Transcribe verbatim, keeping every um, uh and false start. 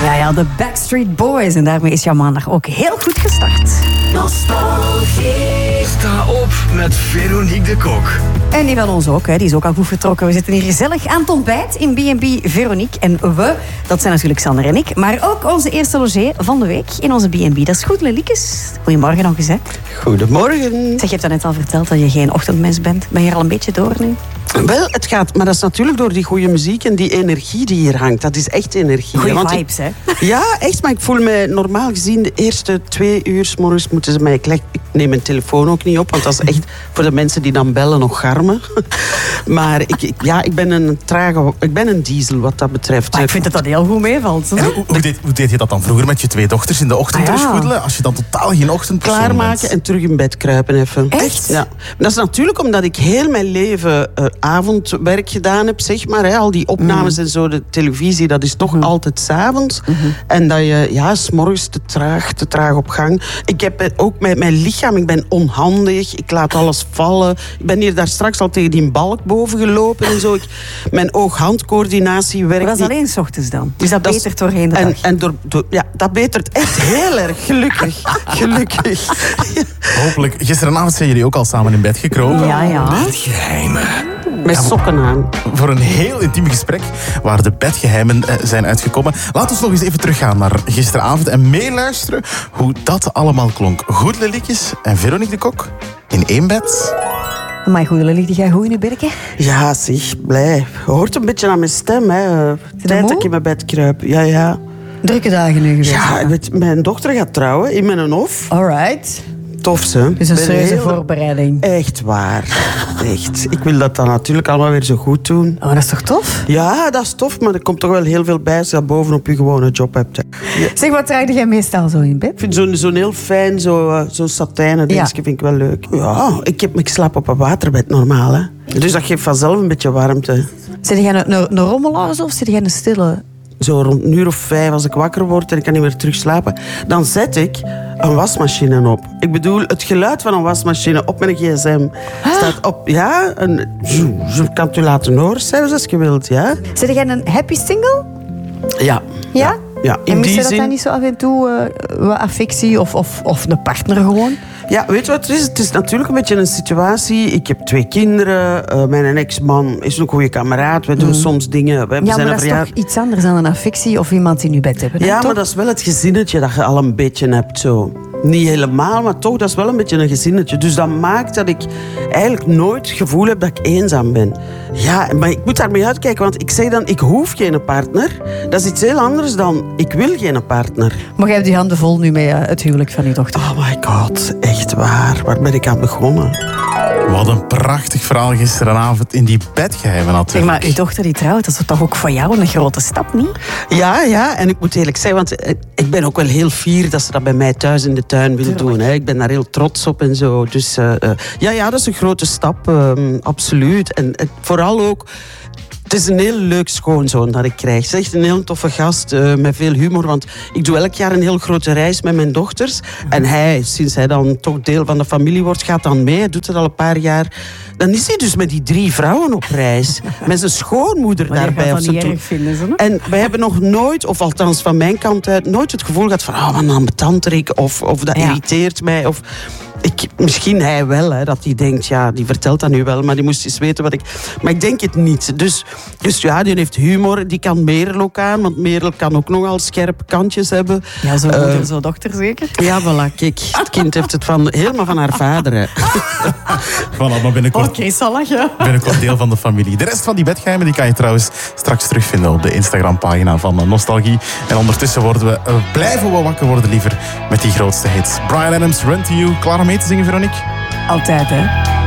Ja, ja, de Backstreet Boys. En daarmee is jouw maandag ook heel goed gestart. Nostalgie. Sta op met Veronique de Kok. En die van ons ook, hè. Die is ook al goed vertrokken. We zitten hier gezellig aan het ontbijt in B en B Veronique. En we, dat zijn natuurlijk Sander en ik. Maar ook onze eerste logé van de week in onze B en B. Dat is goed, Leliekes. Goedemorgen nog eens, hè. Goedemorgen. Zeg, je hebt dan net al verteld dat je geen ochtendmens bent. Ben je er al een beetje door nu? Wel, het gaat, maar dat is natuurlijk door die goede muziek en die energie die hier hangt. Dat is echt energie. Goeie Want vibes, hè? Ja, echt, maar ik voel me normaal gezien de eerste twee uur 's morgens moeten ze mij... Ik neem mijn telefoon ook niet op, want dat is echt voor de mensen die dan bellen nog garmen. Maar ik, ik, ja, ik ben een trage... Ik ben een diesel wat dat betreft. Maar ik vind dat dat heel goed meevalt. En hoe, hoe, deed, hoe deed je dat dan vroeger met je twee dochters in de ochtend Ah, ja. terugschoedelen? Als je dan totaal geen ochtendpersoon Klaarmaken bent? en terug in bed kruipen even. Echt? Ja. Dat is natuurlijk omdat ik heel mijn leven uh, avondwerk gedaan heb, zeg maar. Hè. Al die opnames mm. en zo, de televisie, dat is toch mm. altijd 's avonds. Mm-hmm. En dat je, ja, 's morgens te traag, te traag op gang. Ik heb ook met mijn lichaam, ik ben onhandig, ik laat alles vallen. Ik ben hier daar straks al tegen die balk boven gelopen en zo. Ik, mijn oog-handcoördinatie werkt Maar dat is niet. alleen 's ochtends dan. Dus dat, Dat betert is- doorheen de En, dag. en door, door, ja, dat betert echt heel erg. Gelukkig. Gelukkig. Hopelijk. Gisteravond zijn jullie ook al samen in bed gekropen. Ja, ja. Geheimen. Met sokken aan. Voor een heel intiem gesprek waar de bedgeheimen eh, zijn uitgekomen. Laten we nog eens even teruggaan naar gisteravond en meeluisteren hoe dat allemaal klonk. Goed, Leliekjes en Veronique de Kok in één bed. Maar goed, Lely, die gaat goed in de berken. Ja, zeg, blij. Je hoort een beetje aan mijn stem, hè. Tijd moe? dat ik in mijn bed kruip. Ja, ja. Drukke dagen nu geweest. Ja, weet, mijn dochter gaat trouwen in mijn hof. Alright. Tof, hè. Dus een Ben serieuze heel- voorbereiding. Echt waar. Echt. Ik wil dat dan natuurlijk allemaal weer zo goed doen. Oh, dat is toch tof? Ja, dat is tof, maar er komt toch wel heel veel bij als je dat bovenop je gewone job hebt. Hè. Ja. Zeg, wat draag jij meestal zo in bed? Ik vind zo'n zo'n heel fijn, zo, uh, zo'n satijnen dingetje vind ik wel leuk. Ja, ik, heb, ik slaap op een waterbed normaal, hè. Dus dat geeft vanzelf een beetje warmte. Zit jij een, een, een rommelaar of zit jij een stille? Zo rond een uur of vijf, als ik wakker word en ik kan niet meer terug slapen, dan zet ik een wasmachine op. Ik bedoel, het geluid van een wasmachine op mijn gsm staat op, ja, een, je kan het u laten horen, zelfs als je wilt, ja. Zit jij een happy single? Ja. Ja? Ja, in En mis die je dat zin... dan niet zo af en toe, uh, wat affectie of, of, of een partner gewoon? Ja, weet je wat het is? Het is natuurlijk een beetje een situatie. Ik heb twee kinderen. Uh, mijn ex-man is een goede kameraad. We doen soms dingen. We Ja, zijn maar een dat is verjaar- toch iets anders dan een affectie of iemand in je bed hebben. hè, Ja, toch? maar dat is wel het gezinnetje dat je al een beetje hebt. Zo. Niet helemaal, maar toch, dat is wel een beetje een gezinnetje. Dus dat maakt dat ik eigenlijk nooit het gevoel heb dat ik eenzaam ben. Ja, maar ik moet daarmee uitkijken, want ik zeg dan, ik hoef geen partner. Dat is iets heel anders dan, ik wil geen partner. Maar jij hebt die handen vol nu met uh, het huwelijk van je dochter. Oh my god, echt waar. Waar ben ik aan begonnen? Wat een prachtig verhaal gisteravond in die bedgeheimen Zeg natuurlijk. maar, je dochter die trouwt, dat is toch ook voor jou een grote stap, niet? Ja, ja, en ik moet eerlijk zeggen, want eh, ik ben ook wel heel fier dat ze dat bij mij thuis in de tuin wil doen. Hè. Ik ben daar heel trots op en zo. Dus uh, uh, ja, ja, dat is een grote stap, uh, absoluut. En, en vooral ook, het is een heel leuk schoonzoon dat ik krijg. Ze is echt een heel toffe gast, uh, met veel humor. Want ik doe elk jaar een heel grote reis met mijn dochters. En hij, sinds hij dan toch deel van de familie wordt, gaat dan mee. Hij doet het al een paar jaar. Dan is hij dus met die drie vrouwen op reis. Met zijn schoonmoeder Maar je daarbij. gaat of dat zo niet toe. erg vinden, zo, hè? En wij hebben nog nooit, of althans van mijn kant uit, nooit het gevoel gehad van, oh, wat een ambetanterik, of, of dat Ja. irriteert mij. Of, ik, misschien hij wel, hè, dat hij denkt, ja, die vertelt dat nu wel, maar die moest eens weten wat ik... Maar ik denk het niet. Dus, dus ja, die heeft humor, die kan Merel ook aan, want Merel kan ook nogal scherpe kantjes hebben. Ja, zo Eh, moeder, zo dochter zeker. Ja, voilà, kijk, het kind heeft het van, helemaal van haar vader. Hè. Voilà, maar binnenkort, Oké, zal lachen. binnenkort deel van de familie. De rest van die bedgeheimen die kan je trouwens straks terugvinden op de Instagram-pagina van uh, Nostalgie. En ondertussen worden we, uh, blijven we wakker worden liever met die grootste hits. Bryan Adams, Run to You. Klaar om mee te zingen, Veronique? Altijd, hè.